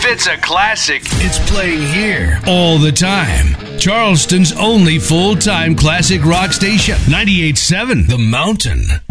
it's a classic, It's playing here all the time. Charleston's only full-time classic rock station. 98.7 The Mountain.